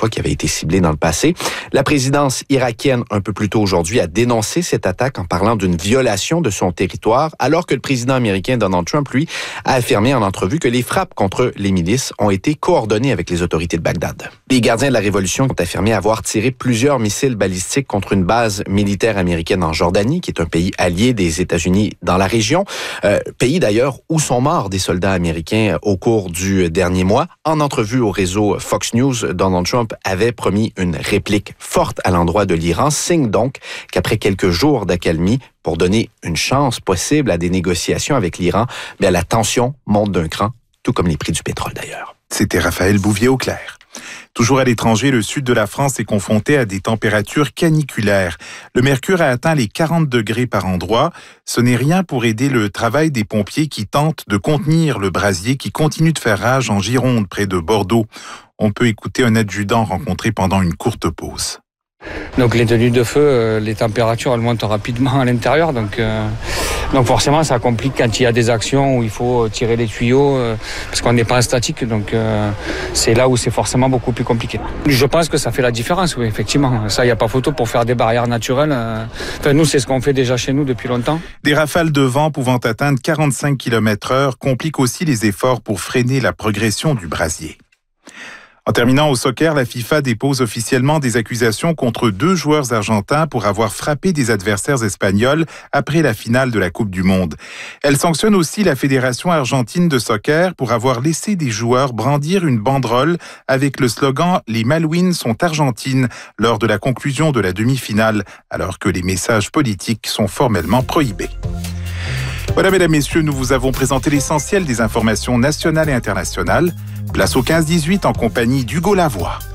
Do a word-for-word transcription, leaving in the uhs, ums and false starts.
fois, qui avait été ciblée dans le passé. La présidence irakienne, un peu plus tôt aujourd'hui, a dénoncé cette attaque en parlant d'une violation de son territoire, alors que le président américain Donald Trump, lui, a affirmé en entrevue que les frappes contre les milices ont été coordonnées avec les autorités de Bagdad. Les gardiens de la révolution ont affirmé avoir tiré plusieurs missiles balistiques contre une base militaire américaine en Jordanie, qui est un pays allié des États-Unis dans la région. Euh, pays d'ailleurs où sont morts des soldats américains au cours du dernier mois. En entrevue au réseau Fox News, Donald Trump avait promis une réplique forte à l'endroit de l'Iran, signe donc qu'après quelques jours d'accalmie, pour donner une chance possible à des négociations avec l'Iran, bien, la tension monte d'un cran, tout comme les prix du pétrole d'ailleurs. C'était Raphaël Bouvier-Auclair. Toujours à l'étranger, le sud de la France est confronté à des températures caniculaires. Le mercure a atteint les quarante degrés par endroit. Ce n'est rien pour aider le travail des pompiers qui tentent de contenir le brasier qui continue de faire rage en Gironde, près de Bordeaux. On peut écouter un adjudant rencontré pendant une courte pause. Donc les tenues de feu, les températures elles montent rapidement à l'intérieur, donc euh, donc forcément ça complique quand il y a des actions où il faut tirer les tuyaux euh, parce qu'on n'est pas en statique, donc euh, c'est là où c'est forcément beaucoup plus compliqué. Je pense que ça fait la différence, oui, effectivement. Ça, il n'y a pas photo pour faire des barrières naturelles. Euh, enfin, nous, c'est ce qu'on fait déjà chez nous depuis longtemps. Des rafales de vent pouvant atteindre quarante-cinq kilomètres heure compliquent aussi les efforts pour freiner la progression du brasier. En terminant au soccer, la FIFA dépose officiellement des accusations contre deux joueurs argentins pour avoir frappé des adversaires espagnols après la finale de la Coupe du Monde. Elle sanctionne aussi la Fédération argentine de soccer pour avoir laissé des joueurs brandir une banderole avec le slogan « Les Malouines sont argentines » lors de la conclusion de la demi-finale, alors que les messages politiques sont formellement prohibés. Voilà, mesdames, messieurs, nous vous avons présenté l'essentiel des informations nationales et internationales. Place au quinze dix-huit en compagnie d'Hugo Lavoie.